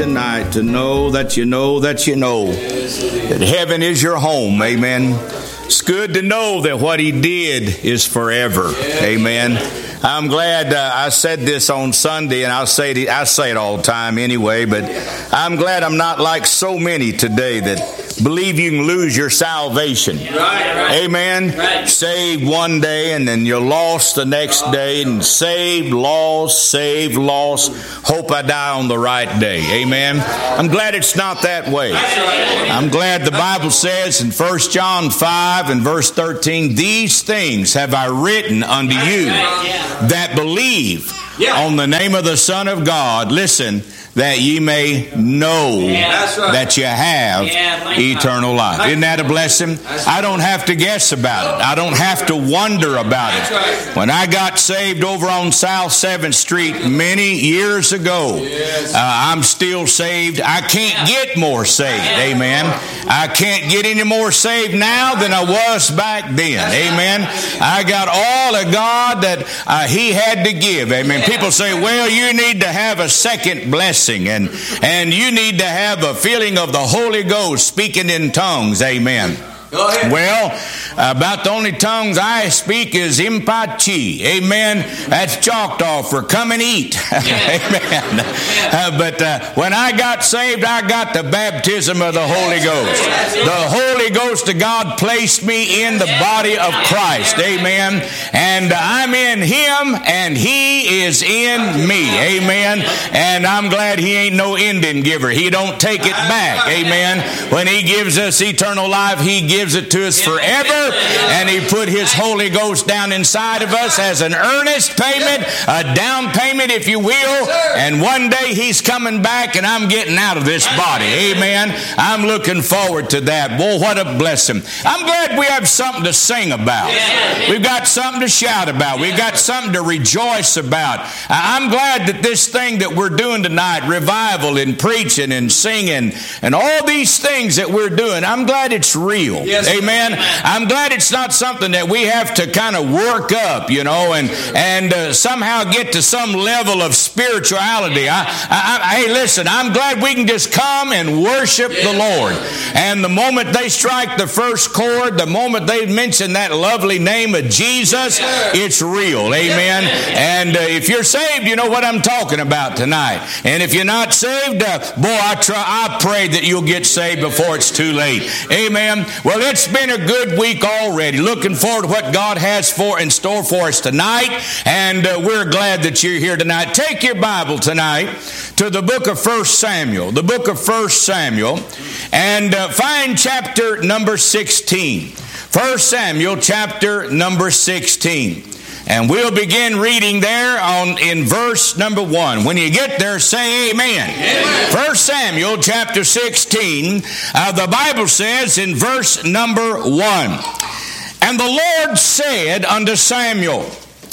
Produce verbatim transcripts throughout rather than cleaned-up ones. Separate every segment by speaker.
Speaker 1: Tonight to know that you know that you know that heaven is your home. Amen. It's good to know that what He did is forever. Amen. I'm glad uh, I said this on Sunday, and I'll say it, I say it all the time anyway, but I'm glad I'm not like so many today that believe you can lose your salvation. Right, right. Amen. Right. Saved one day and then you're lost the next day, and saved, lost, saved, lost. Hope I die on the right day. Amen. I'm glad it's not that way. I'm glad the Bible says in First John five and verse thirteen, these things have I written unto you that believe on the name of the Son of God. Listen, that ye may know yeah, right. that you have yeah, eternal life. Isn't that a blessing? I don't have to guess about it. I don't have to wonder about it. When I got saved over on South seventh Street many years ago, uh, I'm still saved. I can't get more saved. Amen. I can't get any more saved now than I was back then. Amen. I got all of God that uh, He had to give. Amen. People say, well, you need to have a second blessing. And, and you need to have a feeling of the Holy Ghost speaking in tongues. Amen. Well, about the only tongues I speak is Impachi. Amen. That's Choctaw for come and eat. Amen. Uh, but uh, when I got saved, I got the baptism of the Holy Ghost. The Holy Ghost of God placed me in the body of Christ. Amen. And I'm in Him and He is in me. Amen. And I'm glad He ain't no Indian giver. He don't take it back. Amen. When He gives us eternal life, He gives gives it to us forever, and He put His Holy Ghost down inside of us as an earnest payment, a down payment, if you will, and one day He's coming back and I'm getting out of this body. Amen. I'm looking forward to that. Boy, what a blessing. I'm glad we have something to sing about. We've got something to shout about. We've got something to rejoice about. I'm glad that this thing that we're doing tonight, revival and preaching and singing and all these things that we're doing, I'm glad it's real. Yes. Amen. I'm glad it's not something that we have to kind of work up, you know, and and uh, somehow get to some level of spirituality. I, I, I, hey, listen, I'm glad we can just come and worship yes. the Lord. And the moment they strike the first chord, the moment they mention that lovely name of Jesus, yes. it's real. Amen. Yes. And uh, if you're saved, you know what I'm talking about tonight. And if you're not saved, uh, boy, I try. I pray that you'll get saved before it's too late. Amen. Well, it's been a good week already. Looking forward to what God has for in store for us tonight, and uh, we're glad that you're here tonight. Take your Bible tonight to the book of First Samuel, the book of First Samuel, and uh, find chapter number sixteen. First Samuel, chapter number sixteen. And we'll begin reading there on in verse number one. When you get there, say amen. Amen. First Samuel chapter sixteen, uh, the Bible says in verse number one, and the Lord said unto Samuel,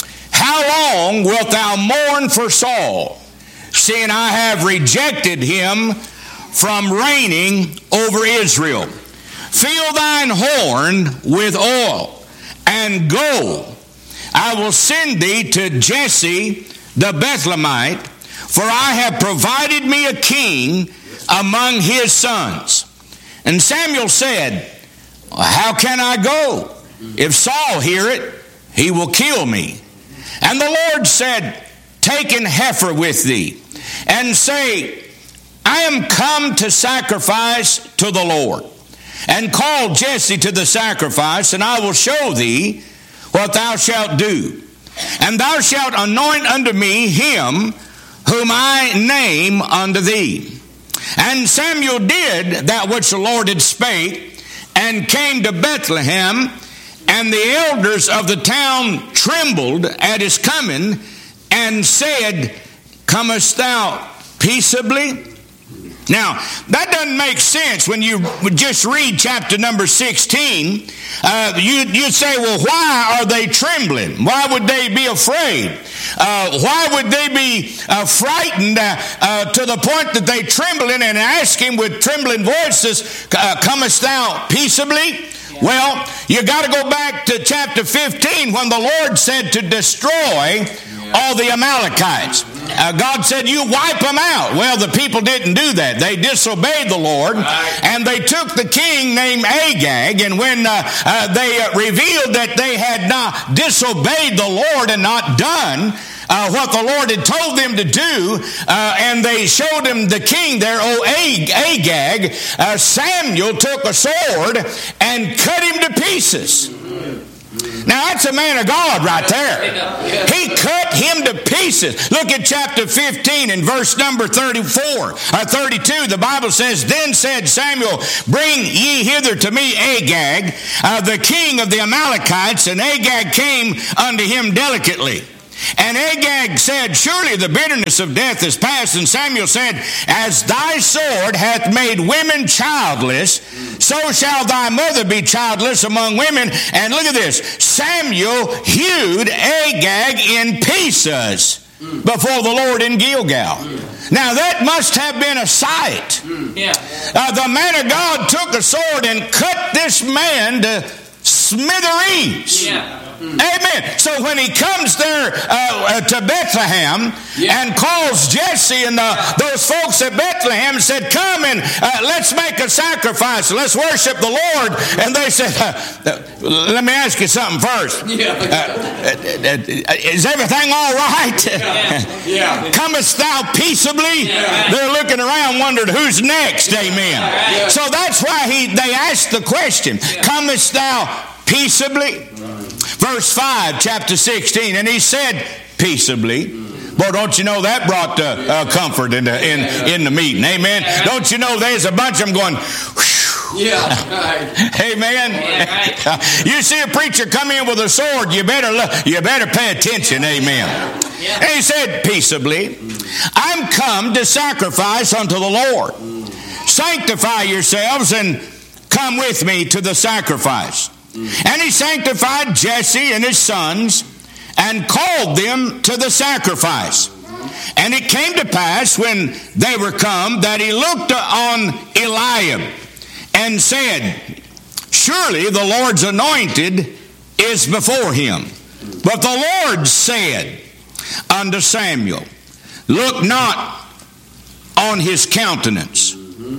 Speaker 1: how long wilt thou mourn for Saul, seeing I have rejected him from reigning over Israel? Fill thine horn with oil, and go. I will send thee to Jesse the Bethlehemite, for I have provided me a king among his sons. And Samuel said, how can I go? If Saul hear it, he will kill me. And the Lord said, take an heifer with thee, and say, I am come to sacrifice to the Lord. And call Jesse to the sacrifice, and I will show thee what thou shalt do. And thou shalt anoint unto me him whom I name unto thee. And Samuel did that which the Lord had spake, and came to Bethlehem, and the elders of the town trembled at his coming, and said, comest thou peaceably? Now, that doesn't make sense when you just read chapter number sixteen. Uh, you, you'd say, well, why are they trembling? Why would they be afraid? Uh, why would they be uh, frightened uh, uh, to the point that they tremble in and ask him with trembling voices, uh, comest thou peaceably? Well, you got to go back to chapter fifteen when the Lord said to destroy all the Amalekites. Uh, God said, you wipe them out. Well, the people didn't do that. They disobeyed the Lord, and they took the king named Agag, and when uh, uh, they uh, revealed that they had not disobeyed the Lord and not done Uh, what the Lord had told them to do, uh, and they showed him the king there, oh Ag- Agag, uh, Samuel took a sword and cut him to pieces. Now that's a man of God right there. He cut him to pieces. Look at chapter fifteen and verse number thirty-four, uh, thirty-two. The Bible says, then said Samuel, bring ye hither to me Agag, uh, the king of the Amalekites. And Agag came unto him delicately. And Agag said, surely the bitterness of death is past. And Samuel said, as thy sword hath made women childless, so shall thy mother be childless among women. And look at this. Samuel hewed Agag in pieces before the Lord in Gilgal. Now that must have been a sight. Uh, the man of God took a sword and cut this man to smithereens. Yeah. Amen. So when he comes there uh, to Bethlehem yeah. and calls Jesse and uh, those folks at Bethlehem and said, come and uh, let's make a sacrifice. Let's worship the Lord. And they said, uh, let me ask you something first. Yeah. Uh, is everything all right? Yeah. Yeah. Comest thou peaceably? Yeah. They're looking around, wondering who's next. Amen. Yeah. So that's why he they asked the question, yeah. Comest thou peaceably? Verse five, chapter sixteen, and he said, peaceably. Boy, don't you know that brought uh, uh, comfort in the, in, in the meeting. Amen. Don't you know there's a bunch of them going, whew. Yeah. Right. Amen. Yeah, right. You see a preacher come in with a sword, you better look, you better pay attention. Amen. Yeah. And he said, peaceably, I'm come to sacrifice unto the Lord. Sanctify yourselves and come with me to the sacrifice. And he sanctified Jesse and his sons and called them to the sacrifice. And it came to pass when they were come that he looked on Eliab and said, surely the Lord's anointed is before him. But the Lord said unto Samuel, look not on his countenance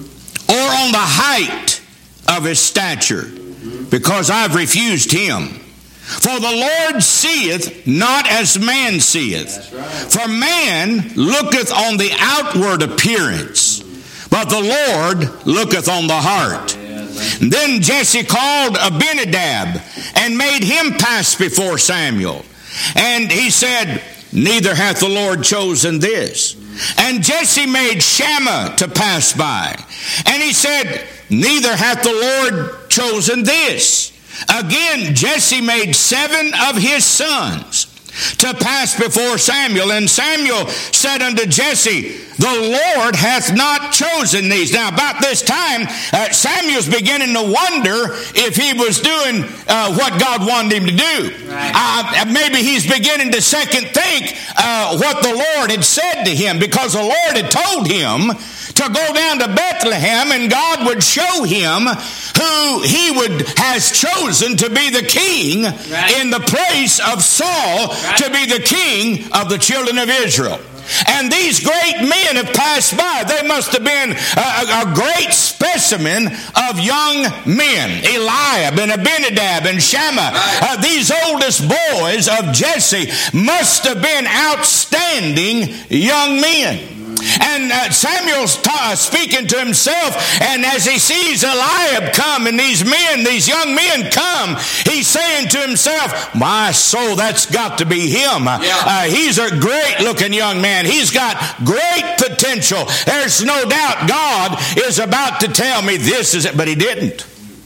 Speaker 1: or on the height of his stature, because I've refused him. For the Lord seeth not as man seeth. Right. For man looketh on the outward appearance, but the Lord looketh on the heart. And then Jesse called Abinadab and made him pass before Samuel. And he said, neither hath the Lord chosen this. And Jesse made Shammah to pass by. And he said, neither hath the Lord chosen this. Again, Jesse made seven of his sons to pass before Samuel. And Samuel said unto Jesse, the Lord hath not chosen these. Now, about this time, uh, Samuel's beginning to wonder if he was doing uh, what God wanted him to do. Right. Uh, maybe he's beginning to second think uh, what the Lord had said to him, because the Lord had told him to go down to Bethlehem and God would show him who he would has chosen to be the king right. in the place of Saul right. to be the king of the children of Israel. And these great men have passed by. They must have been a, a great specimen of young men. Eliab and Abinadab and Shammah. Uh, these oldest boys of Jesse must have been outstanding young men. And uh, Samuel's ta- speaking to himself, and as he sees Eliab come and these men, these young men come, he's saying to himself, my soul, that's got to be him. Yeah. Uh, he's a great looking young man. He's got great potential. There's no doubt God is about to tell me this is it, but he didn't.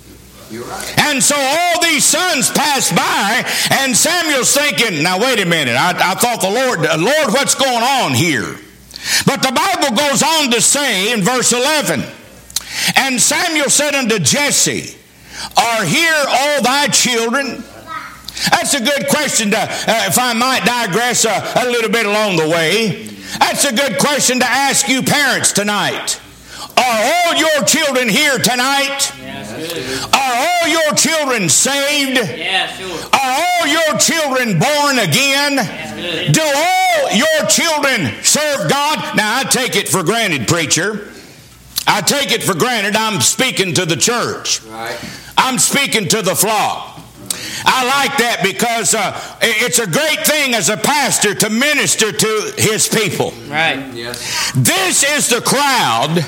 Speaker 1: Right. And so all these sons passed by, and Samuel's thinking, now wait a minute, I, I thought the Lord, Lord, what's going on here? But the Bible goes on to say in verse eleven, and Samuel said unto Jesse, are here all thy children? That's a good question to, uh, if I might digress a, a little bit along the way. That's a good question to ask you parents tonight. Are all your children here tonight? Yes. Are all your children saved? Yeah, sure. Are all your children born again? Yes. Do all your children serve God? Now, I take it for granted, preacher. I take it for granted I'm speaking to the church.
Speaker 2: Right.
Speaker 1: I'm speaking to the flock. I like that because uh, it's a great thing as a pastor to minister to his people.
Speaker 3: Right.
Speaker 2: Yes.
Speaker 1: This is the crowd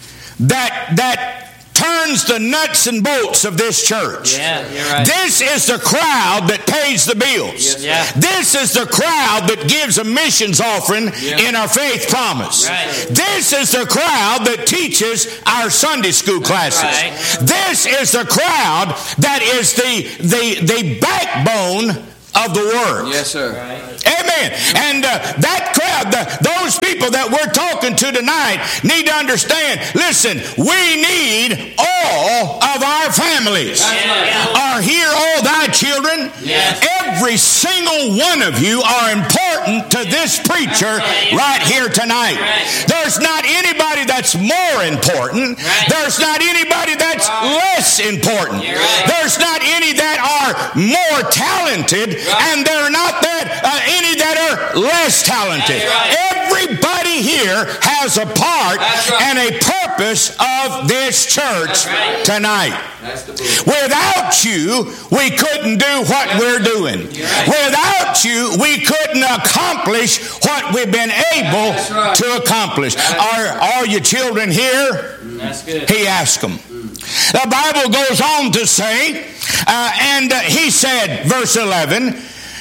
Speaker 1: that that turns the nuts and bolts of this church.
Speaker 3: Yeah, you're right.
Speaker 1: This is the crowd that pays the bills.
Speaker 2: Yes,
Speaker 3: yeah.
Speaker 1: This is the crowd that gives a missions offering
Speaker 2: Yeah.
Speaker 1: in our faith promise.
Speaker 3: Right.
Speaker 1: This is the crowd that teaches our Sunday school classes.
Speaker 3: right.
Speaker 1: This is the crowd that is the the the backbone of the Word.
Speaker 2: Yes, sir.
Speaker 3: Right.
Speaker 1: Amen. And uh, that crowd, the, those people that we're talking to tonight need to understand, listen, we need all of our families.
Speaker 3: Yeah.
Speaker 1: Are here all thy children?
Speaker 3: Yes.
Speaker 1: Every single one of you are important to this preacher right here tonight.
Speaker 3: Right.
Speaker 1: There's not anybody that's more important.
Speaker 3: Right.
Speaker 1: There's not anybody that's less important.
Speaker 3: You're right.
Speaker 1: There's not any that are more talented, and there are not that uh, any that are less talented.
Speaker 3: That's right.
Speaker 1: Everybody here has a part
Speaker 2: That's right.
Speaker 1: and a purpose of this church
Speaker 3: That's right.
Speaker 1: tonight.
Speaker 2: That's the book.
Speaker 1: Without you, we couldn't do what we're doing.
Speaker 3: right.
Speaker 1: Without you, we couldn't accomplish what we've been able
Speaker 2: That's right.
Speaker 1: to accomplish. Are all your children here?
Speaker 3: That's good.
Speaker 1: He asked them. The Bible goes on to say, uh, and uh, he said, verse eleven,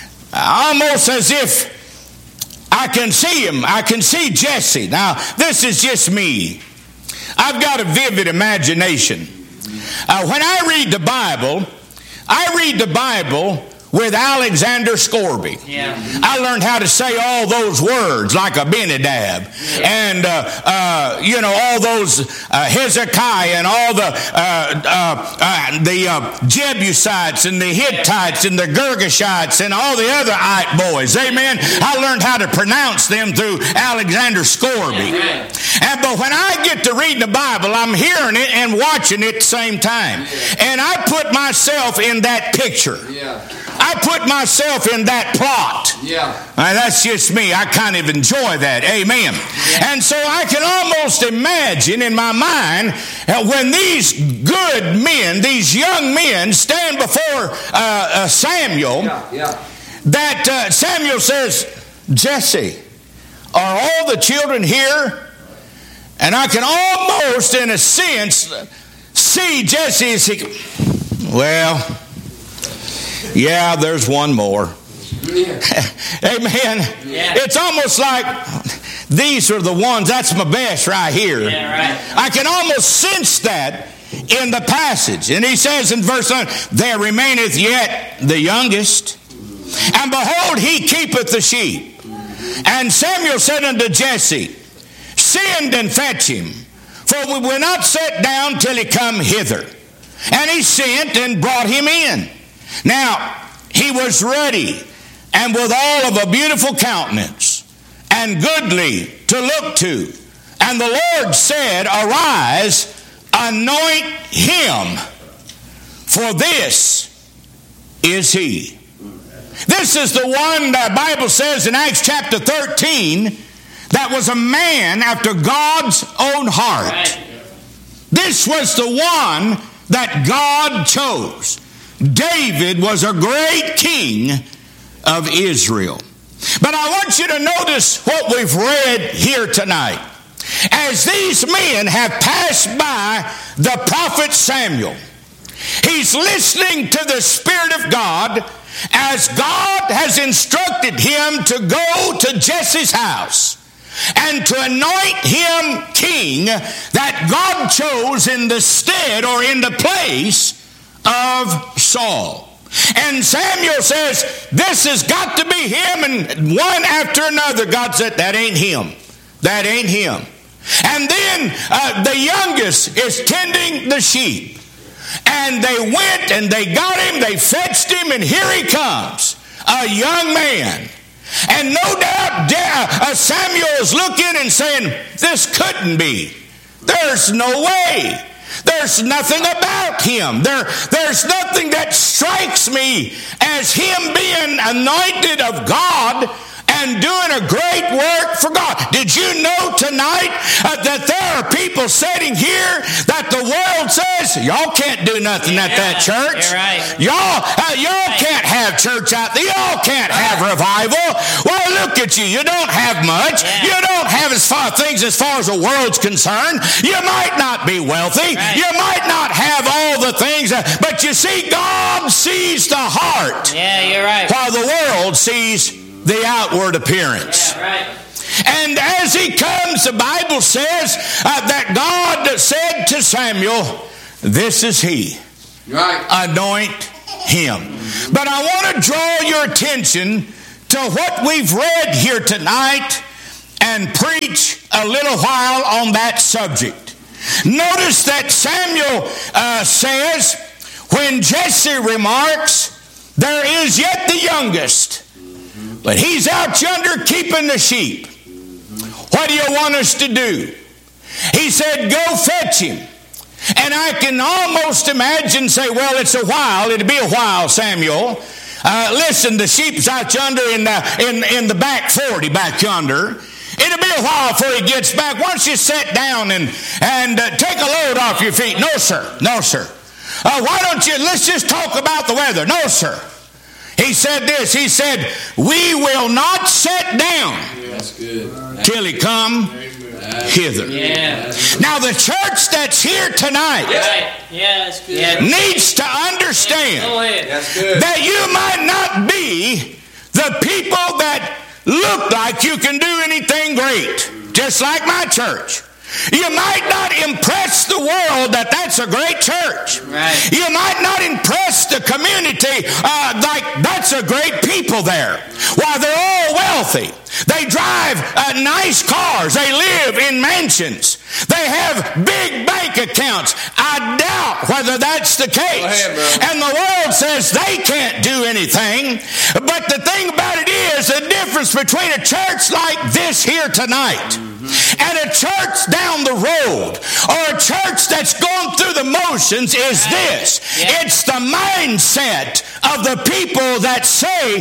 Speaker 1: almost as if I can see him. I can see Jesse. Now, this is just me. I've got a vivid imagination. Uh, when I read the Bible, I read the Bible with Alexander Scorby.
Speaker 3: Yeah.
Speaker 1: I learned how to say all those words like Abinadab, and uh, uh, you know all those uh, Hezekiah and all the uh, uh, uh, the uh, Jebusites and the Hittites and the Girgashites and all the other Ite boys. Amen. I learned how to pronounce them through Alexander Scorby. And but when I get to reading the Bible, I'm hearing it and watching it at the same time, and I put myself in that picture.
Speaker 2: Yeah.
Speaker 1: I put myself in that plot.
Speaker 2: Yeah.
Speaker 1: Uh, that's just me. I kind of enjoy that. Amen. And so I can almost imagine in my mind uh, when these good men, these young men, stand before uh, uh, Samuel,
Speaker 2: Yeah. Yeah.
Speaker 1: that uh, Samuel says, Jesse, are all the children here? And I can almost, in a sense, see Jesse as he, well, yeah, there's one more.
Speaker 2: Yeah.
Speaker 1: Amen.
Speaker 3: Yeah.
Speaker 1: It's almost like these are the ones, that's my best right here.
Speaker 3: Yeah, right.
Speaker 1: I can almost sense that in the passage. And he says in verse one, there remaineth yet the youngest, and behold, he keepeth the sheep. And Samuel said unto Jesse, send and fetch him, for we will not sit down till he come hither. And he sent and brought him in. Now, he was ready, and with all of a beautiful countenance, and goodly to look to. And the Lord said, arise, anoint him, for this is he. This is the one the Bible says in Acts chapter thirteen, that was a man after God's own heart.
Speaker 3: Right.
Speaker 1: This was the one that God chose. David was a great king of Israel. But I want you to notice what we've read here tonight. As these men have passed by the prophet Samuel, he's listening to the Spirit of God as God has instructed him to go to Jesse's house and to anoint him king that God chose in the stead or in the place of Saul. And Samuel says, this has got to be him. And one after another, God said, that ain't him. That ain't him. And then uh, the youngest is tending the sheep. And they went and they got him, they fetched him, and here he comes, a young man. And no doubt uh, Samuel is looking and saying, this couldn't be. There's no way. There's nothing about him. There, there's nothing that strikes me as him being anointed of God and doing a great work for God. Did you know tonight uh, that there are people sitting here that the world says, y'all can't do nothing at that church.
Speaker 2: You're right.
Speaker 1: Y'all, uh, y'all can't have church out there. Y'all can't have revival. Well, look at you. You don't have much.
Speaker 2: Yeah.
Speaker 1: You don't have as far things as far as the world's concerned. You might not be wealthy.
Speaker 2: Right.
Speaker 1: You might not have all the things, uh, but you see, God sees the heart,
Speaker 2: Yeah, you're right.
Speaker 1: while the world sees the outward appearance.
Speaker 2: Yeah, right.
Speaker 1: And as he comes, the Bible says uh, that God said to Samuel, this is he.
Speaker 3: Right.
Speaker 1: Anoint him. But I want to draw your attention to what we've read here tonight and preach a little while on that subject. Notice that Samuel uh, says, when Jesse remarks, there is yet the youngest, but he's out yonder keeping the sheep. What do you want us to do? He said, go fetch him. And I can almost imagine, say, well, it's a while. It'll be a while, Samuel. Uh, listen, the sheep's out yonder in the, in, in the back forty, back yonder. It'll be a while before he gets back. Why don't you sit down and, and uh, take a load off your feet? No, sir. No, sir. Uh, why don't you, let's just talk about the weather. No, sir. He said this. He said, we will not sit down
Speaker 3: That's good.
Speaker 1: till he come hither.
Speaker 2: Yeah.
Speaker 1: Now, the church that's here tonight
Speaker 2: Right. Yeah, that's good. Yeah.
Speaker 1: needs to understand
Speaker 2: Go ahead.
Speaker 3: That's good.
Speaker 1: that you might not be the people that look like you can do anything great, just like my church. You might not impress the world that that's a great church.
Speaker 2: Right.
Speaker 1: You might not impress the community uh, like that's a great people there. While they're all wealthy, they drive uh, nice cars, they live in mansions, they have big bank accounts. I doubt whether that's the case.
Speaker 3: ahead, bro.
Speaker 1: And the world says they can't do anything. But the thing about it is, the difference between a church like this here tonight and a church down the road or a church that's going through the motions is this.
Speaker 2: Yeah.
Speaker 1: It's the mindset of the people that say,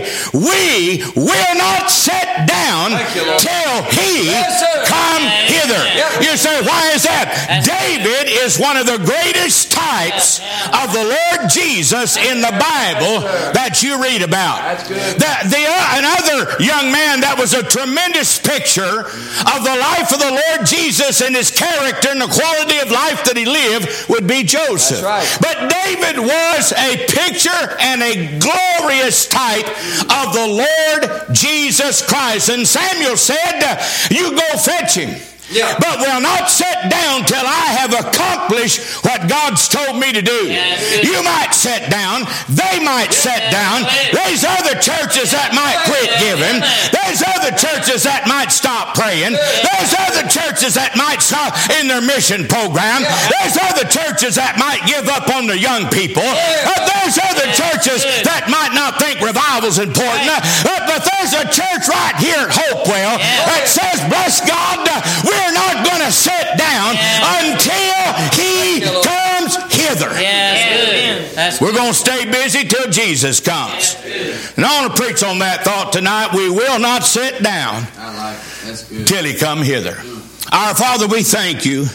Speaker 1: we will not sit down
Speaker 3: Thank you, Lord.
Speaker 1: till he
Speaker 3: Yes, sir.
Speaker 1: come
Speaker 2: Yeah,
Speaker 1: hither.
Speaker 2: yeah.
Speaker 1: You say, why is that?
Speaker 2: That's
Speaker 1: David is one of the greatest types of the Lord Jesus in the Bible that you read about.
Speaker 3: That's good.
Speaker 1: The, the, uh, another young man that was a tremendous picture of the life of the Lord Jesus and his character and the quality of life that he lived would be Joseph.
Speaker 3: That's right.
Speaker 1: But David was a picture and a glorious type of the Lord Jesus Christ. And Samuel said, you go fetch him.
Speaker 3: Yeah.
Speaker 1: But will not sit down till I have accomplished what God's told me to do.
Speaker 2: Yes.
Speaker 1: You might sit down. They might sit down. There's other churches that might quit giving. There's other churches that might stop praying. There's other churches that might stop in their mission program. There's other churches that might give up on the young people. Uh, there's other churches that might not think revival's important. Uh, but there's a church right here at Hopewell that says, bless God, uh, we're not going to sit down until he comes hither.
Speaker 2: Yeah, that's good. That's
Speaker 1: We're going to stay busy till Jesus comes. And I want to preach on that thought tonight. We will not sit down
Speaker 3: I like it. That's good.
Speaker 1: till he come hither. Our Father, we thank you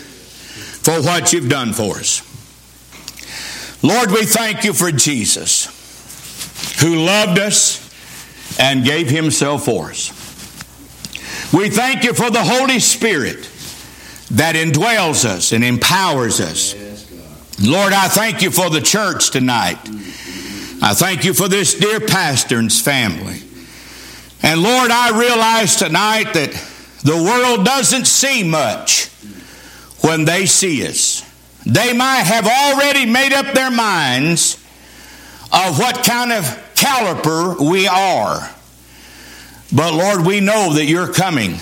Speaker 1: for what you've done for us. Lord, we thank you for Jesus, who loved us and gave himself for us. We thank you for the Holy Spirit that indwells us and empowers us.
Speaker 3: Yes, God.
Speaker 1: Lord, I thank you for the church tonight. I thank you for this dear pastor and his family. And Lord, I realize tonight that the world doesn't see much when they see us. They might have already made up their minds of what kind of caliber we are. But Lord, we know that you're coming.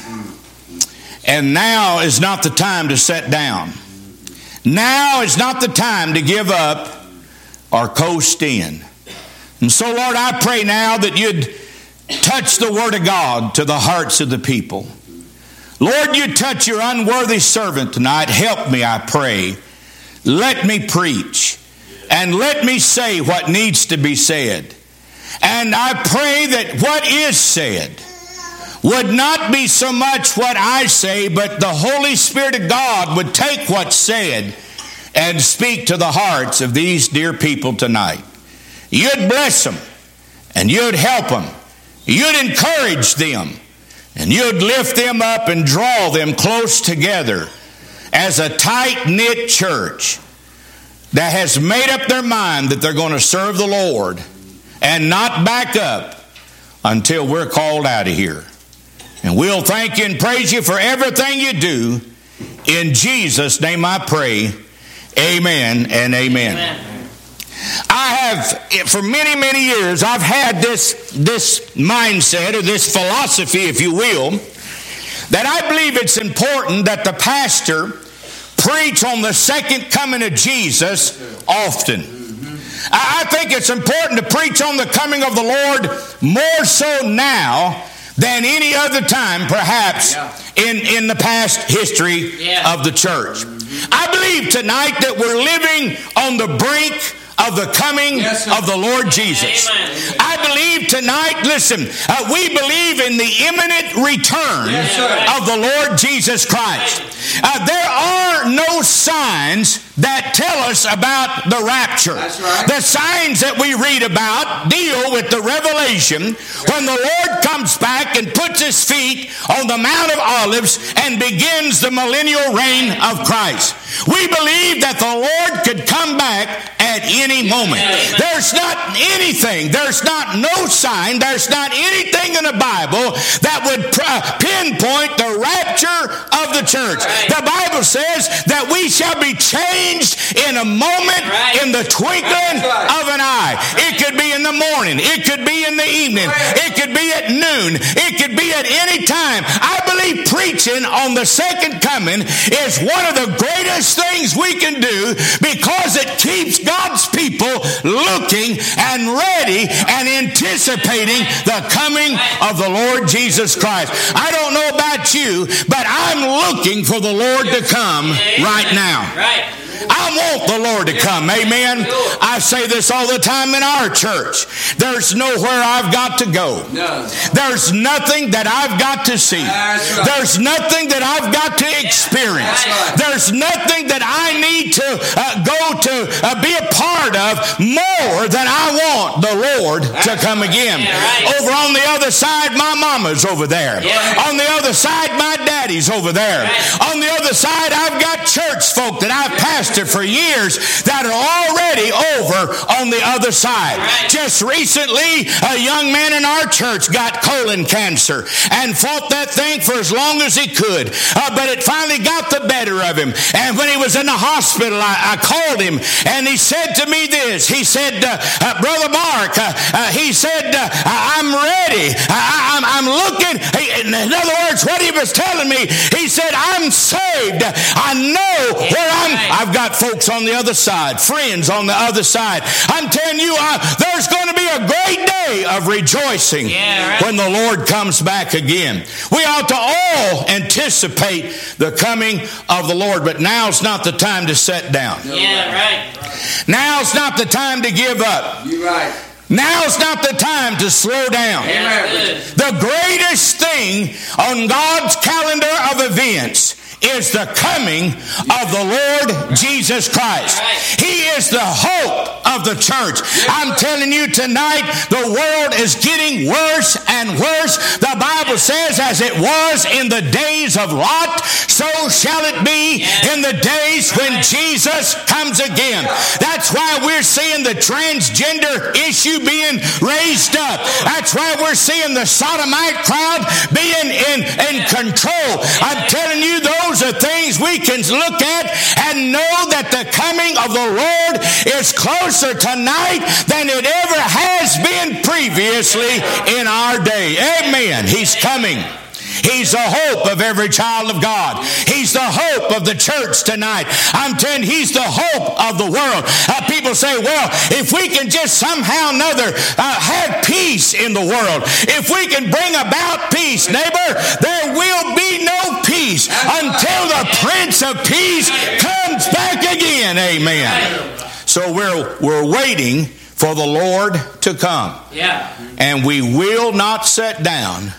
Speaker 1: And now is not the time to sit down. Now is not the time to give up or coast in. And so, Lord, I pray now that you'd touch the Word of God to the hearts of the people. Lord, you touch your unworthy servant tonight. Help me, I pray. Let me preach. And let me say what needs to be said. And I pray that what is said would not be so much what I say, but the Holy Spirit of God would take what's said and speak to the hearts of these dear people tonight. You'd bless them, and you'd help them. You'd encourage them, and you'd lift them up and draw them close together as a tight-knit church that has made up their mind that they're going to serve the Lord and not back up until we're called out of here. And we'll thank you and praise you for everything you do. In Jesus' name I pray. Amen and amen. Amen. I have, for many, many years, I've had this, this mindset or this philosophy, if you will, that I believe it's important that the pastor preach on the second coming of Jesus often. I think it's important to preach on the coming of the Lord more so now than any other time, perhaps, in, in the past history yeah. of the church. I believe tonight that we're living on the brink of the coming yes, of the Lord Jesus. Amen. I believe tonight, listen, uh, we believe in the imminent return yes, of the Lord Jesus Christ. Uh, there are no signs that tell us about the rapture. That's right. The signs that we read about deal with the revelation when the Lord comes back and puts his feet on the Mount of Olives and begins the millennial reign of Christ. We believe that the Lord could come back at any moment. There's not anything, there's not no sign, there's not anything in the Bible that would pinpoint the rapture of the church. The Bible says that we shall be changed in a moment, in the twinkling of an eye. It could be in the morning, it could be in the evening, it could be at noon, it could be at any time. I believe preaching on the second coming is one of the greatest things we can do because it keeps God's people looking and ready and anticipating the coming of the Lord Jesus Christ. I don't know about you, but I'm looking for the Lord to come right now. Right. I want the Lord to come. Amen. I say this all the time in our church. There's nowhere I've got to go. There's nothing that I've got to see. There's nothing that I've got to experience. There's nothing that I need to uh, go to uh, be a part of more than I want the Lord to come again. Over on the other side, my mama's over there. On the other side, my daddy's over there. On the other side, I've got church folk that I've pastored for years that are already over on the other side. Right. Just recently, a young man in our church got colon cancer and fought that thing for as long as he could. Uh, but it finally got the better of him. And when he was in the hospital, I, I called him and he said to me this. He said, uh, uh, Brother Mark, uh, uh, he said, uh, I'm ready. I, I'm, I'm looking. He, in other words, what he was telling me, he said, I'm saved. I know where I'm. I've got folks on the other side, friends on the other side. I'm telling you, uh, there's going to be a great day of rejoicing yeah, right. when the Lord comes back again. We ought to all anticipate the coming of the Lord, but now's not the time to sit down.
Speaker 2: Yeah, right.
Speaker 1: Now's not the time to give up.
Speaker 3: You're right.
Speaker 1: Now's not the time to slow down.
Speaker 2: Amen.
Speaker 1: The greatest thing on God's calendar of events is the coming of the Lord Jesus Christ. He is the hope of the church. I'm telling you tonight, the world is getting worse and worse. The Bible says, as it was in the days of Lot, so shall it be in the days when Jesus comes again. That's why we're seeing the transgender issue being raised up. That's why we're seeing the sodomite crowd being in, in control. I'm telling you, those Those are things we can look at and know that the coming of the Lord is closer tonight than it ever has been previously in our day. Amen. He's coming. He's the hope of every child of God. He's the hope of the church tonight. I'm telling you, he's the hope of the world. Uh, people say, well, if we can just somehow or another uh, have peace in the world, if we can bring about peace, neighbor, there will be no peace until the Prince of Peace comes back again. Amen. So we're, we're waiting for the Lord to come.
Speaker 2: Yeah.
Speaker 1: And we will not sit down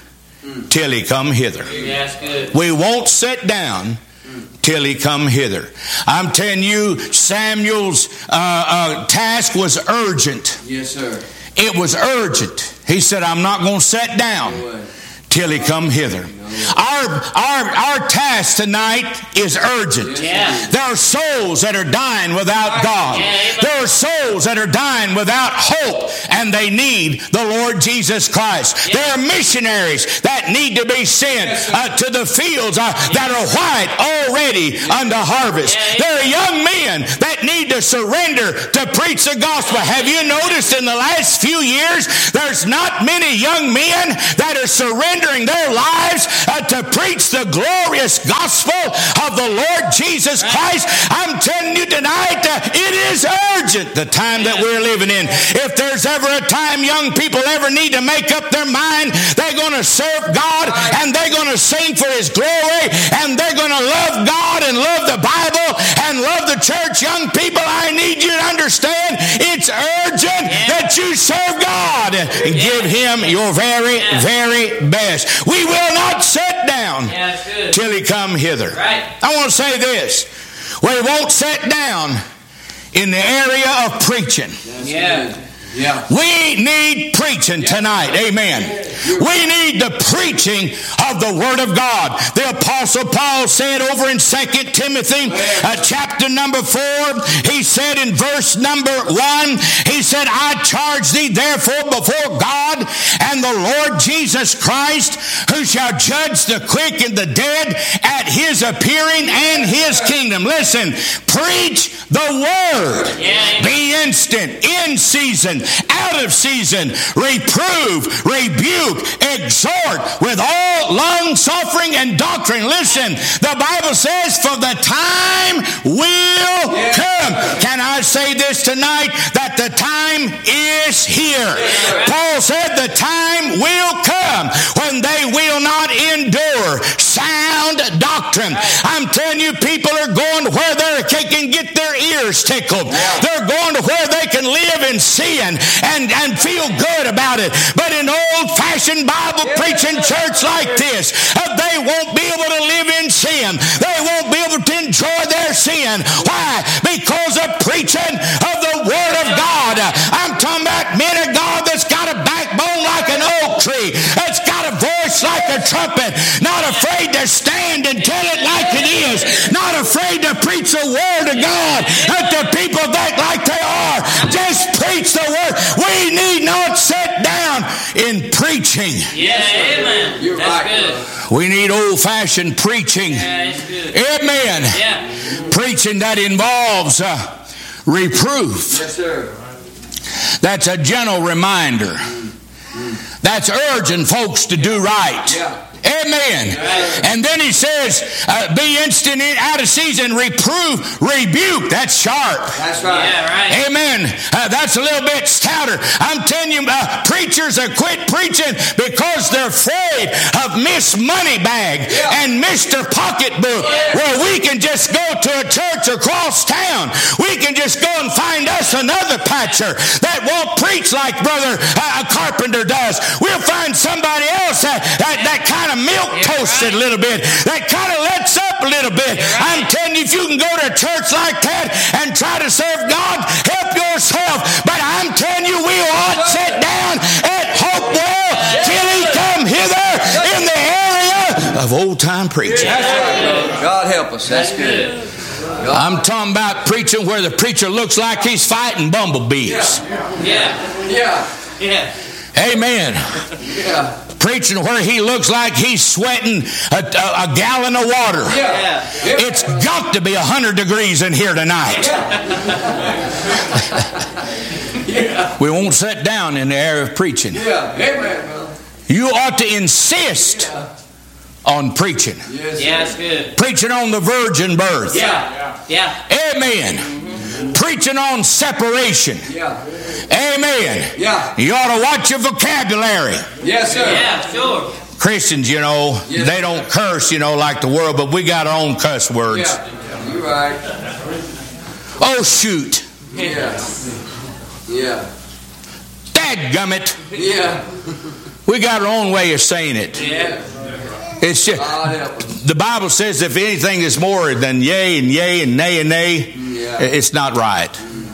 Speaker 1: till he come hither.
Speaker 2: Yeah, that's good.
Speaker 1: We won't sit down till he come hither. I'm telling you, Samuel's uh, uh, task was urgent.
Speaker 3: Yes, sir.
Speaker 1: It was urgent. He said, I'm not going to sit down till he come hither. Our, our, our task tonight is urgent.
Speaker 2: Yeah.
Speaker 1: There are souls that are dying without God.
Speaker 2: Yeah,
Speaker 1: there are souls that are dying without hope, and they need the Lord Jesus Christ.
Speaker 2: Yeah.
Speaker 1: There are missionaries that need to be sent uh, to the fields uh, that are white already unto harvest.
Speaker 2: Yeah,
Speaker 1: there are young men that need to surrender to preach the gospel. Have you noticed in the last few years there's not many young men that are surrendering their lives Uh, to preach the glorious gospel of the Lord Jesus Christ? I'm telling you tonight, uh, it is urgent, the time that we're living in. If there's ever a time young people ever need to make up their mind, they're going to serve God and they're going to sing for His glory and they're going to love God and love the Bible and love the church. Young people, I need you to understand it's urgent that you serve God and give Him your very, very best. We will not sit down
Speaker 2: Yeah, that's good.
Speaker 1: till he come hither.
Speaker 2: Right.
Speaker 1: I want to say this. We won't sit down in the area of preaching.
Speaker 3: That's
Speaker 2: Yeah.
Speaker 3: good. Yeah.
Speaker 1: We need preaching tonight. Amen. We need the preaching of the Word of God. The Apostle Paul said over in Second Timothy uh, chapter number four, he said in verse number one, he said, I charge thee therefore before God and the Lord Jesus Christ, who shall judge the quick and the dead at His appearing and His kingdom. Listen, preach the Word.
Speaker 2: Yeah.
Speaker 1: Be instant, in season, out of season, reprove, rebuke, exhort with all long suffering and doctrine. Listen, the Bible says, for the time will come. Can I say this tonight? That the time is here. Paul said the time will come when they will not endure sound doctrine. I'm telling you, people are going to where they can get their ears tickled. They're going to where they can live in sin and, and feel good about it. But in old-fashioned Bible preaching church like this, uh, they won't be able to live in sin. They won't be able to enjoy their sin. Why? Because of preaching of the Word of God. I'm talking about men of God that's got a backbone like an oak tree, that's got a voice like a trumpet, not afraid to stand and tell it like it is, not afraid to preach the Word of God that the people think like they are. Just preach the Word. We need not sit down in preaching.
Speaker 2: Yeah, amen.
Speaker 3: You're
Speaker 2: That's
Speaker 3: right.
Speaker 2: good.
Speaker 1: We need old-fashioned preaching.
Speaker 2: Yeah, that's good.
Speaker 1: Amen.
Speaker 2: Yeah.
Speaker 1: Preaching that involves uh, reproof.
Speaker 3: Yes, sir.
Speaker 1: That's a gentle reminder. That's urging folks to do right.
Speaker 3: Yeah.
Speaker 1: Amen. And then he says, uh, be instant in, out of season, reprove, rebuke. That's sharp.
Speaker 3: That's right.
Speaker 2: Yeah, right.
Speaker 1: Amen. Uh, that's a little bit stouter. I'm telling you, uh, preachers are quit preaching because they're afraid of Miss Moneybag
Speaker 3: Yeah.
Speaker 1: and Mister Pocketbook, where we can just go to a church across town. We can just go and find us another patcher that won't preach like Brother uh, Carpenter does. We'll find somebody else that, that, that kind of milk toasted a little bit, that kind of lets up a little bit. I'm telling you, if you can go to a church like that and try to serve God, help yourself. But I'm telling you, we ought to sit down at Hopewell till he come hither in the area of old-time preaching.
Speaker 3: That's right. God help us. That's good.
Speaker 1: I'm talking about preaching where the preacher looks like he's fighting bumblebees.
Speaker 2: Yeah.
Speaker 3: Yeah.
Speaker 2: Yeah.
Speaker 1: Amen.
Speaker 3: Yeah.
Speaker 1: Preaching where he looks like he's sweating a, a, a gallon of water.
Speaker 3: Yeah. Yeah.
Speaker 1: It's got to be one hundred degrees in here tonight.
Speaker 3: Yeah.
Speaker 1: We won't sit down in the area of preaching.
Speaker 3: Yeah. Amen, brother.
Speaker 1: You ought to insist on preaching.
Speaker 3: Yes.
Speaker 2: Yeah, that's good.
Speaker 1: Preaching on the virgin birth.
Speaker 2: Yeah. Yeah.
Speaker 1: Amen. Preaching on separation.
Speaker 3: Yeah.
Speaker 1: Amen.
Speaker 3: Yeah.
Speaker 1: You ought to watch your vocabulary.
Speaker 3: Yes, sir.
Speaker 2: Yeah, sure.
Speaker 1: Christians, you know,
Speaker 3: Yes.
Speaker 1: they don't curse, you know, like the world, but we got our own cuss words.
Speaker 3: Yeah. You're right.
Speaker 1: Oh, shoot.
Speaker 3: Yeah. Yeah.
Speaker 1: Dadgummit.
Speaker 3: Yeah.
Speaker 1: We got our own way of saying it.
Speaker 2: Yeah.
Speaker 1: It's just,
Speaker 3: God help us.
Speaker 1: the Bible says if anything is more than yea and yea and nay and nay,
Speaker 3: Yeah.
Speaker 1: it's not right.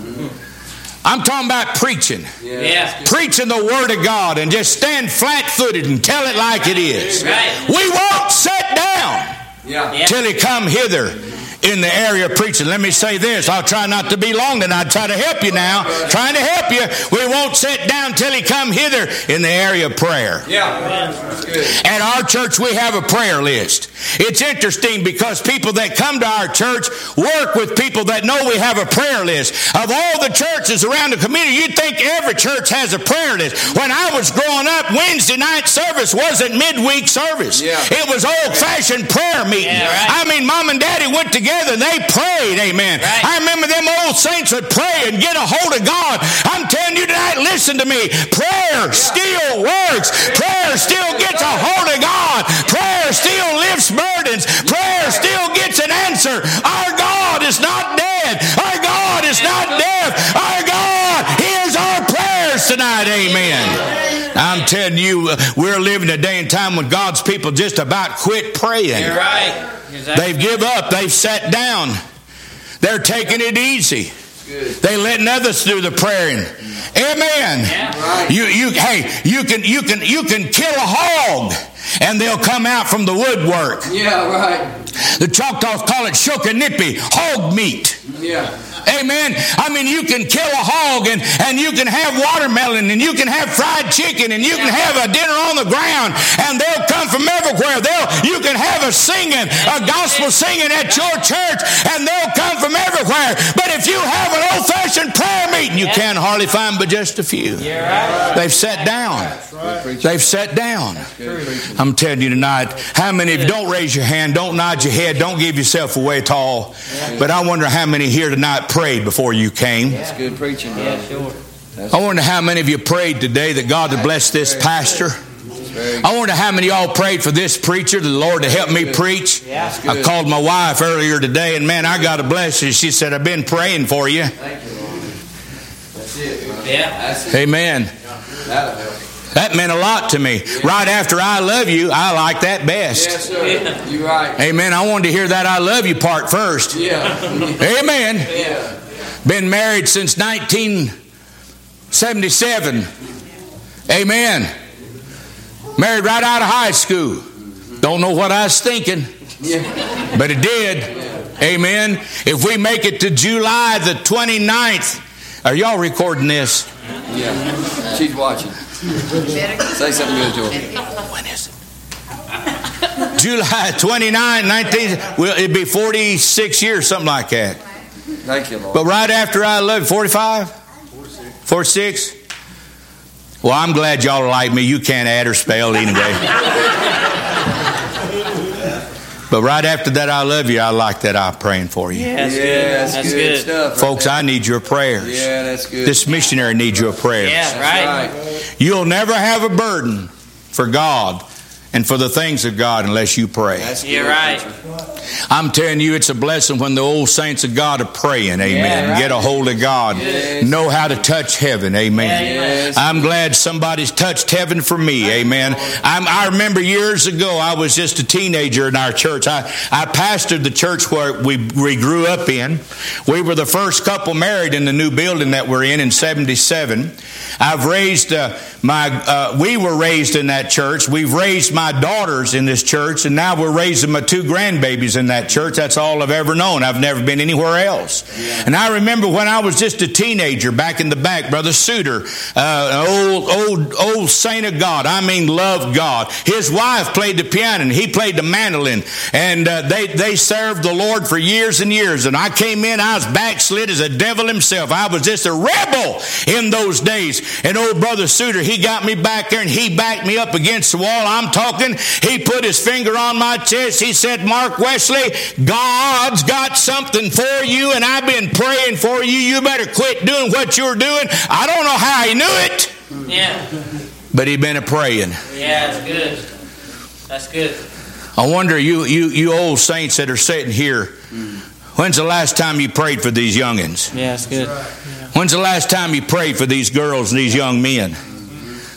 Speaker 1: I'm talking about preaching.
Speaker 3: Yeah.
Speaker 2: Yeah.
Speaker 1: Preaching the Word of God and just stand flat-footed and tell it like it is.
Speaker 2: Right.
Speaker 1: We won't sit down
Speaker 3: Yeah.
Speaker 2: Yeah.
Speaker 1: till He come hither in the area of preaching. Let me say this. I'll try not to be long tonight. I'll try to help you now. Trying to help you. We won't sit down till He come hither in the area of prayer.
Speaker 3: Yeah. That's good.
Speaker 1: At our church, we have a prayer list. It's interesting because people that come to our church work with people that know we have a prayer list. Of all the churches around the community, you'd think every church has a prayer list. When I was growing up, Wednesday night service wasn't midweek service.
Speaker 3: Yeah.
Speaker 1: It was old-fashioned prayer meeting.
Speaker 2: Yeah, right.
Speaker 1: I mean, Mom and Daddy went together and they prayed. Amen.
Speaker 2: Right.
Speaker 1: I remember them old saints would pray and get a hold of God. I'm telling you tonight, listen to me. Prayer still works. Prayer still gets a hold of God. Prayer still lifts burdens. Prayer still gets an answer. Our God is not dead. Our God is not deaf. Our God hears our prayers tonight. Amen. I'm telling you, uh, we're living a day and time when God's people just about quit praying.
Speaker 2: You're right. Exactly.
Speaker 1: They've give up. They've sat down. They're taking it easy. They letting others do the praying. Amen.
Speaker 2: Yeah.
Speaker 1: You you hey you can you can you can kill a hog and they'll come out from the woodwork.
Speaker 3: Yeah, right.
Speaker 1: The Choctaws call it shook and nippy, hog meat.
Speaker 3: Yeah.
Speaker 1: Amen. I mean, you can kill a hog and, and you can have watermelon and you can have fried chicken and you can have a dinner on the ground and they'll come from everywhere. They'll you can have a singing, a gospel singing at your church and they'll come from everywhere. But if you have an old-fashioned prayer meeting, you can't hardly find but just a few.
Speaker 2: You're right.
Speaker 1: They've sat down. They've sat down. I'm telling you tonight, how many of you don't raise your hand, don't nod your head, don't give yourself away at all. But I wonder how many here tonight prayed before you came.
Speaker 3: That's good preaching,
Speaker 2: Yeah,
Speaker 3: brother.
Speaker 2: sure.
Speaker 1: I wonder how many of you prayed today that God would bless this pastor. I wonder how many of y'all prayed for this preacher, the Lord to help me preach.
Speaker 2: Yeah.
Speaker 1: I called my wife earlier today and man, I got to bless you. She said, I've been praying for you.
Speaker 3: Thank you, Lord. That's it, brother.
Speaker 2: Yeah.
Speaker 3: That's it.
Speaker 1: Amen.
Speaker 3: That'll help.
Speaker 1: That meant a lot to me. Right after I love you, I like that best.
Speaker 3: Yes, sir. You're right.
Speaker 1: Amen. I wanted to hear that I love you part first.
Speaker 3: Yeah.
Speaker 1: Amen.
Speaker 3: Yeah.
Speaker 1: Been married since nineteen seventy-seven. Amen. Married right out of high school. Don't know what I was thinking,
Speaker 3: Yeah.
Speaker 1: but it did. Amen. If we make it to July the twenty-ninth, are y'all recording this?
Speaker 3: Yeah. She's watching. Say something good to her.
Speaker 1: When is it? July twenty-ninth, nineteen. Well, it'd be forty-six years, something like that.
Speaker 3: Thank you, Lord.
Speaker 1: But right after I love you, forty-five? forty-six? Well, I'm glad y'all are like me. You can't add or spell anyway. But right after that, I love you, I like that I'm praying for you.
Speaker 2: Yeah, that's
Speaker 3: yeah,
Speaker 2: good.
Speaker 3: that's,
Speaker 2: That's
Speaker 3: good,
Speaker 2: good.
Speaker 3: stuff. right
Speaker 1: Folks,
Speaker 3: there.
Speaker 1: I need your prayers.
Speaker 3: Yeah, that's good.
Speaker 1: This missionary needs your prayers.
Speaker 2: Yeah,
Speaker 3: That's
Speaker 2: right.
Speaker 3: right.
Speaker 1: You'll never have a burden for God and for the things of God unless you pray.
Speaker 3: That's good.
Speaker 2: You're right.
Speaker 1: I'm telling you, it's a blessing when the old saints of God are praying. Amen.
Speaker 2: Yeah, right.
Speaker 1: Get a hold of God.
Speaker 3: Yes.
Speaker 1: Know how to touch heaven. Amen.
Speaker 3: Yes.
Speaker 1: I'm glad somebody's touched heaven for me. Amen. I'm, I remember years ago, I was just a teenager in our church. I, I pastored the church where we, we grew up in. We were the first couple married in the new building that we're in in seventy-seven. I've raised uh, my, uh, we were raised in that church. We've raised my daughters in this church, and now we're raising my two grandbabies in that church. That's all I've ever known. I've never been anywhere else. And I remember when I was just a teenager back in the back, Brother Suter, uh, an old, old, old saint of God. I mean, loved God. His wife played the piano and he played the mandolin. And uh, they, they served the Lord for years and years. And I came in, I was backslid as a devil himself. I was just a rebel in those days. And old Brother Suter, he got me back there and he backed me up against the wall. I'm talking. He put his finger on my chest. He said, Mark Wesley, God's got something for you and I've been praying for you. You better quit doing what you're doing. I don't know how he knew it,
Speaker 2: Yeah.
Speaker 1: but he'd been a praying.
Speaker 2: Yeah, that's good. That's good.
Speaker 1: I wonder, you, you, you old saints that are sitting here, when's the last time you prayed for these youngins?
Speaker 2: Yeah, that's good.
Speaker 1: When's the last time you prayed for these girls and these young men?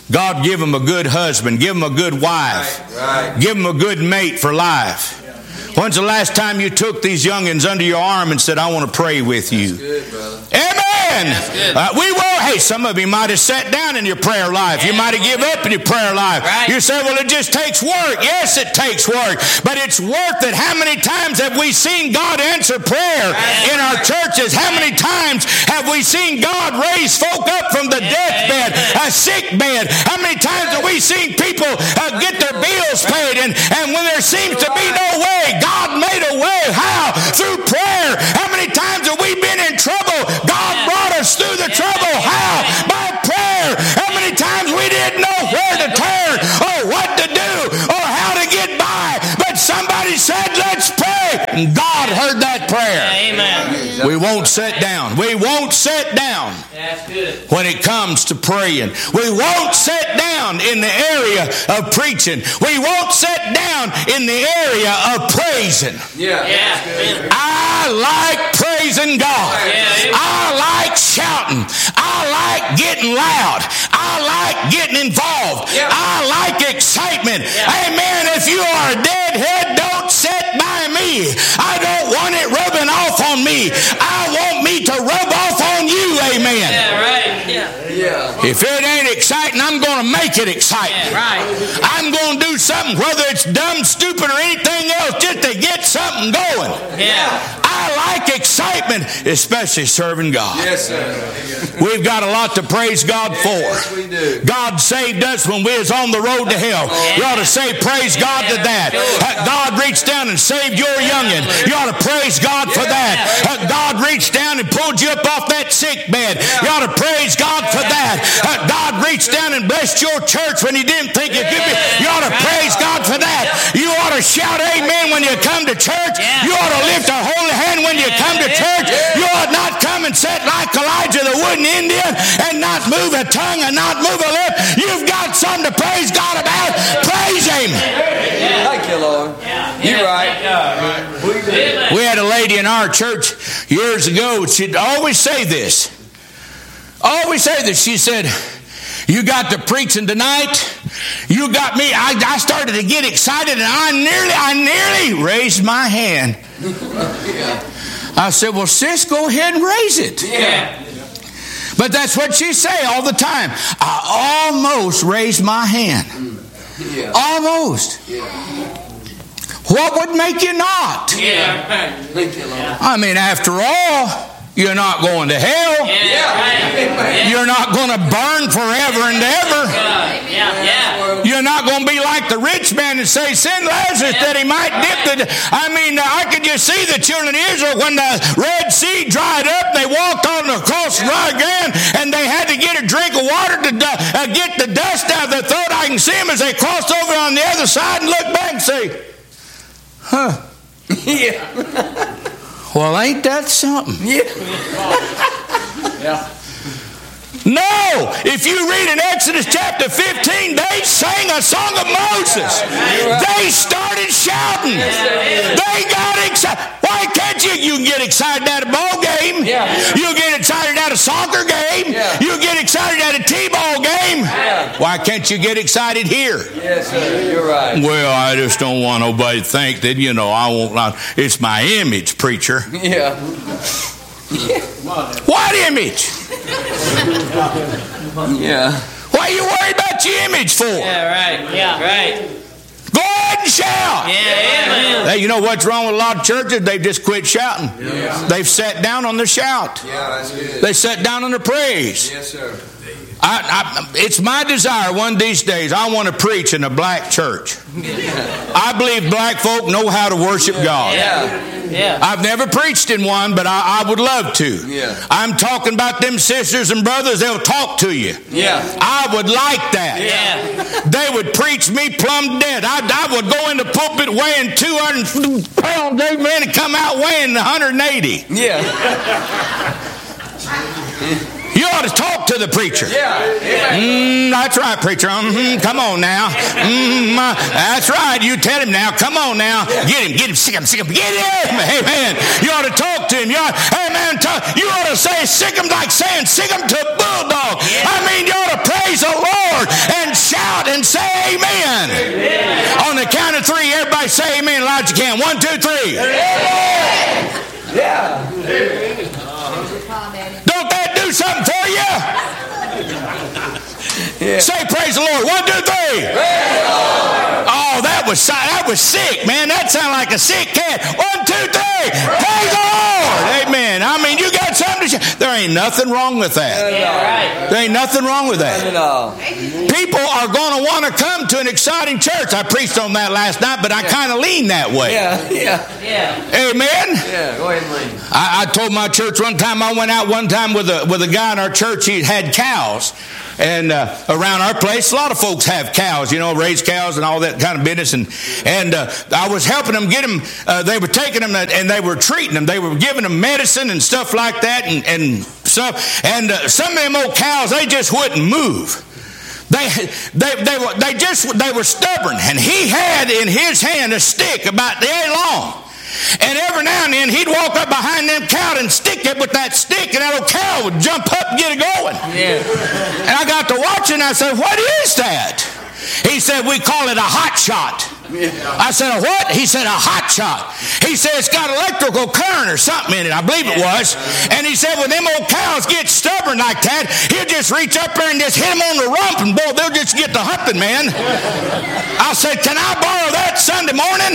Speaker 1: God give them a good husband. Give them a good wife.
Speaker 3: Right, right.
Speaker 1: Give them a good mate for life. When's the last time you took these youngins under your arm and said, I want to pray with you?
Speaker 3: Good, brother.
Speaker 1: Amen. Uh, we will. Hey, some of you might have sat down in your prayer life. You might have given up in your prayer life.
Speaker 2: Right.
Speaker 1: You say, well, it just takes work. Yes, it takes work. But it's worth it. How many times have we seen God answer prayer in our churches? How many times have we seen God raise folk up from the deathbed, a sick bed? How many times have we seen people uh, get their bills paid? And, and when there seems to be no way, God made a way. How? Through prayer. How many times have we been in trouble? God brought us through the trouble. How? By prayer. How many times we didn't know where to turn or what to do or how to get by, but somebody said, let's pray. And God heard that prayer.
Speaker 2: Amen.
Speaker 1: We won't sit down. We won't sit down
Speaker 2: That's good.
Speaker 1: when it comes to praying. We won't sit down in the area of preaching. We won't sit down in the area of praising.
Speaker 3: Yeah.
Speaker 2: Yeah.
Speaker 1: I like praising God.
Speaker 2: Yeah.
Speaker 1: I like shouting. I like getting loud. I like getting involved.
Speaker 3: Yeah.
Speaker 1: I like excitement.
Speaker 2: Yeah.
Speaker 1: Amen. If you are a deadhead, don't sit by me. I don't want it rubbing off on me. I want me to rub off on you. Amen.
Speaker 2: Yeah, right. Yeah.
Speaker 3: Yeah.
Speaker 1: If it ain't exciting, I'm going to make it exciting.
Speaker 2: Yeah, right.
Speaker 1: I'm going to do something, whether it's dumb, stupid, or anything else, just to get something going.
Speaker 2: Yeah.
Speaker 1: I like excitement, especially serving God.
Speaker 3: Yes, sir.
Speaker 1: We've got a lot to praise God for.
Speaker 3: Yes, we do.
Speaker 1: God saved us when we was on the road to hell. You ought to say praise God to that. Uh, God reached down and saved your youngin. You ought to praise God for that. Uh, God reached down and pulled you up off that sick bed. You ought to praise God for that. Uh, God reached down and blessed your church when you didn't think it could be. You ought to praise God for that. You ought to shout amen when you come to church. You ought to lift a holy hand when you come to church. You ought not come and sit like Elijah the wooden Indian and not move a tongue and not move a lip. You've got something to praise God about. Praise Him.
Speaker 3: Thank you, Lord. You're right. We do.
Speaker 1: We had a lady in our church years ago. She'd always say this. Always say this. She said, you got the preaching tonight. You got me. I, I started to get excited and I nearly, I nearly raised my hand. I said, well, sis, go ahead and raise it.
Speaker 2: Yeah.
Speaker 1: But that's what she say all the time. I almost raised my hand.
Speaker 3: Yeah.
Speaker 1: Almost.
Speaker 3: Yeah.
Speaker 1: What would make you not?
Speaker 2: Yeah.
Speaker 3: Thank you, Lord.
Speaker 1: I mean, after all, you're not going to hell.
Speaker 2: Yeah.
Speaker 1: You're not going to burn forever and ever.
Speaker 2: Yeah. Yeah.
Speaker 1: You're not going to be like the rich man and say, send Lazarus that he might dip the... I mean, I could just see the children of Israel when the Red Sea dried up, they walked on across dry ground and they had to get a drink of water to uh, get the dust out of their throat. I can see them as they crossed over on the other side and look back and say, huh.
Speaker 3: Yeah.
Speaker 1: Well, ain't that something?
Speaker 3: Yeah. Yeah.
Speaker 1: No! If you read in Exodus chapter fifteen, they sang a song of Moses. They started shouting. They got excited. Why can't you? You can get excited at a ball game.
Speaker 3: Yeah.
Speaker 1: You get excited at a soccer game.
Speaker 3: Yeah.
Speaker 1: You get excited at a T-ball game.
Speaker 3: Yeah.
Speaker 1: Why can't you get excited here?
Speaker 3: Yes, sir. You're right.
Speaker 1: Well, I just don't want nobody to think that, you know, I won't not. It's my image, preacher.
Speaker 3: Yeah.
Speaker 1: What image?
Speaker 3: Yeah.
Speaker 1: What are you worried about your image for?
Speaker 2: Yeah. Right. Yeah. Right.
Speaker 1: Go ahead and shout.
Speaker 2: Yeah. Amen.
Speaker 1: Hey, you know what's wrong with a lot of churches? They've just quit shouting.
Speaker 3: Yeah.
Speaker 1: They've sat down on their shout.
Speaker 3: Yeah, that's good.
Speaker 1: They sat down on their praise.
Speaker 3: Yes, sir.
Speaker 1: I, I, it's my desire one of these days I want to preach in a black church. I believe black folk know how to worship God.
Speaker 3: Yeah.
Speaker 2: Yeah.
Speaker 1: I've never preached in one, but I, I would love to.
Speaker 3: Yeah.
Speaker 1: I'm talking about them sisters and brothers. They'll talk to you.
Speaker 3: Yeah.
Speaker 1: I would like that.
Speaker 2: Yeah.
Speaker 1: They would preach me plumb dead. I, I would go in the pulpit weighing two hundred pounds, amen, and come out weighing one hundred eighty.
Speaker 3: Yeah.
Speaker 1: You ought to talk to the preacher.
Speaker 3: Yeah.
Speaker 1: Mm, that's right, preacher. Mm-hmm. Come on now. Mm-hmm. Uh, that's right. You tell him now. Come on now. Get him. Get him. Sick him. Sick him. Get him. Amen. You ought to talk to him. You ought, amen. Talk, you ought to say sick him like saying sick him to a bulldog. I mean, you ought to praise the Lord and loud as you can. One, two, three.
Speaker 3: Yeah.
Speaker 1: Don't that do something for you? Yeah. Say praise the Lord. One, two, three. Oh, that was that was sick, man. That sounded like a sick cat. One, two, three. Praise the Lord. Amen. I mean, you got something to share. There ain't nothing wrong with that. There ain't nothing wrong with that. People are going to want to come to an exciting church. I preached on that last night, but I kind of lean that way.
Speaker 3: Yeah, yeah,
Speaker 1: yeah. Amen.
Speaker 3: Yeah, go ahead and lean.
Speaker 1: I, I told my church one time. I went out one time with a with a guy in our church. He had cows. And uh, around our place, a lot of folks have cows, you know, raise cows and all that kind of business. And and uh, I was helping them get them. Uh, they were taking them and they were treating them. They were giving them medicine and stuff like that and, and stuff. And uh, some of them old cows, they just wouldn't move. They they they were they just they were stubborn. And he had in his hand a stick about yay long. And every now and then he'd walk up behind them cow and stick it with that stick, and that old cow would jump up and get it going. Yeah. And I got to watch it and I said, "What is that?" He said, "We call it a hot shot." Yeah. I said, "A what?" He said, "A hot shot." He said, "It's got electrical current or something in it." I believe it was. And he said, when them old cows get stubborn like that, he'll just reach up there and just hit them on the rump, and boy, they'll just get to humping, man. I said, "Can I borrow that Sunday morning?"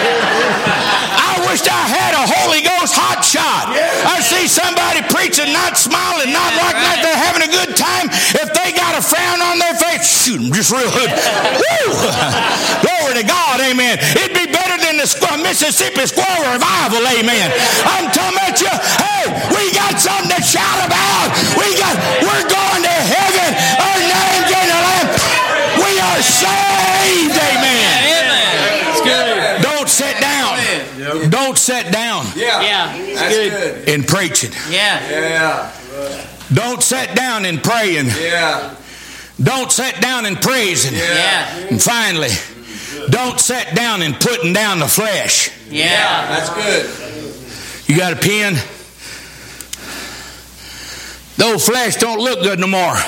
Speaker 1: I wished I had a Holy Ghost hot shot. I see somebody preaching, not smiling, not like that they're having a good time. If they got a frown on their face, shoot them just real good. Woo! Glory to God, amen. It'd be better than the Mississippi Squirrel Revival, amen. I'm talking about you. Hey, we got something to shout about. We got, we're going to heaven. Our name's in the Lamb. We are saved, amen.
Speaker 2: It's good.
Speaker 1: Don't sit down. Don't sit down.
Speaker 3: Yeah,
Speaker 2: yeah.
Speaker 3: That's good. good.
Speaker 1: In preaching.
Speaker 2: Yeah.
Speaker 3: Yeah.
Speaker 1: Don't sit down in praying.
Speaker 3: Yeah.
Speaker 1: Don't sit down in praising.
Speaker 2: Yeah.
Speaker 1: And finally, don't sit down in putting down the flesh.
Speaker 2: Yeah.
Speaker 3: That's good.
Speaker 1: You got a pen? The old flesh don't look good no more.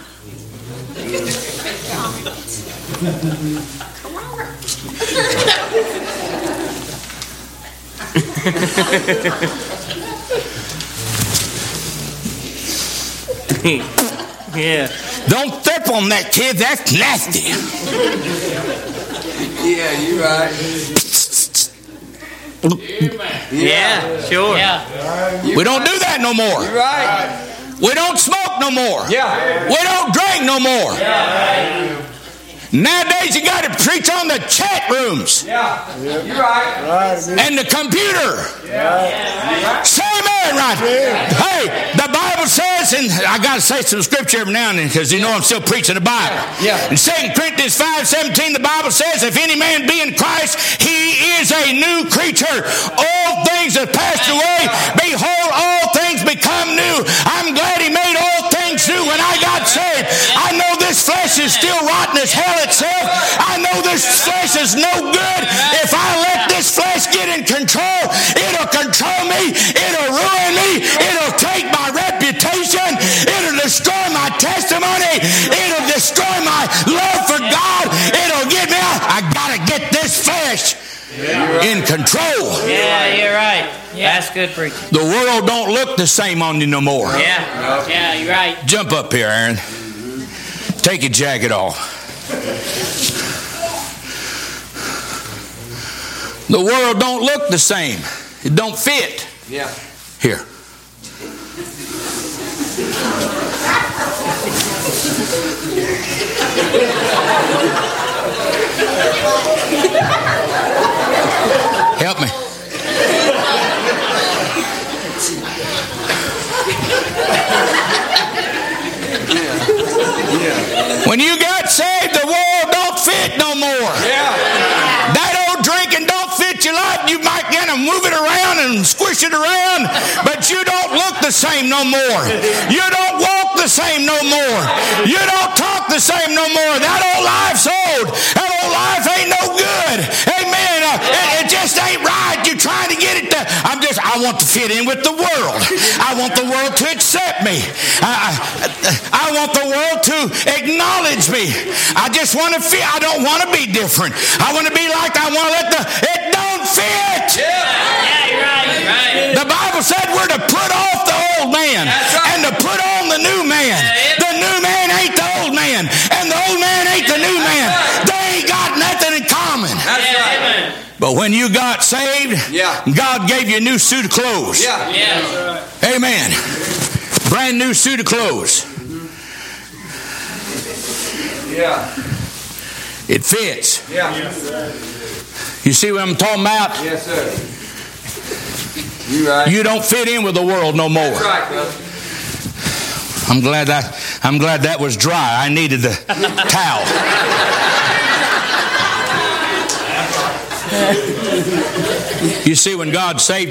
Speaker 2: Yeah.
Speaker 1: Don't step on that, kid. That's nasty.
Speaker 3: Yeah, you're right.
Speaker 2: Yeah, sure. Yeah.
Speaker 1: We don't do that no more.
Speaker 3: You're right.
Speaker 1: We don't smoke no more.
Speaker 3: Yeah.
Speaker 1: We don't drink no more.
Speaker 3: Yeah.
Speaker 1: Nowadays, you got to preach on the chat rooms.
Speaker 3: Yeah. You're right.
Speaker 1: And the computer.
Speaker 3: Yeah.
Speaker 1: Say amen, right? Hey, the Bible says, and I got to say some scripture every now and then because you know I'm still preaching the Bible.
Speaker 3: Yeah.
Speaker 1: In Second Corinthians five seventeen, the Bible says, if any man be in Christ, he is a new creature. All things have passed away. Behold, all things become new. I'm glad he made all things new when I got saved. I know this flesh is still rotten as hell itself. I know this flesh is no good. If I let this flesh get in control, it'll control me. It'll ruin me. It'll take my reputation. It'll destroy my testimony. It'll destroy my love for God. It'll get me out. I gotta get this flesh in control.
Speaker 2: Yeah, you're right. Yeah. That's good preaching.
Speaker 1: The world don't look the same on you no more.
Speaker 2: Yeah. Yeah, you're right.
Speaker 1: Jump up here, Aaron. Take your jacket off. The world don't look the same. It don't fit.
Speaker 3: Yeah.
Speaker 1: Here. Help me. When you got saved, the world don't fit no more.
Speaker 3: Yeah.
Speaker 1: That old drinking don't fit your life. You might get to move it around and squish it around, but you don't look the same no more. You don't walk the same no more. You don't talk the same no more. That old life's old. That old life ain't no good. Amen. Uh, it, it just ain't right. You're trying to get it to, I'm just, I I want to fit in with the world. I want the world to accept me. I, I, I want the world to acknowledge me. I just want to fit. I don't want to be different. I want to be like I want to let the, it don't fit.
Speaker 2: Yeah, you're right, you're right.
Speaker 1: The Bible said we're to put off the old man and to put on the new man. The new man ain't the old man, and the old man ain't the new man. They ain't got nothing in common.
Speaker 3: That's right.
Speaker 1: But when you got saved,
Speaker 3: Yeah.
Speaker 1: God gave you a new suit of clothes.
Speaker 3: Yeah.
Speaker 2: Yeah.
Speaker 1: Amen. Brand new suit of clothes.
Speaker 3: Yeah.
Speaker 1: It fits.
Speaker 3: Yeah.
Speaker 1: You see what I'm talking about?
Speaker 3: Yes, sir. You right.
Speaker 1: You don't fit in with the world no more.
Speaker 3: That's right, brother.
Speaker 1: I'm glad that I'm glad that was dry. I needed the towel. You see, when God saved